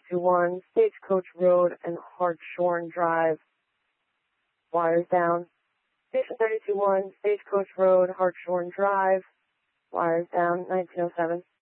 3221, Stagecoach Road and Hartshorn Drive. Wires down. Station 321, Stagecoach Road, Hartshorn Drive. Wires down, 1907.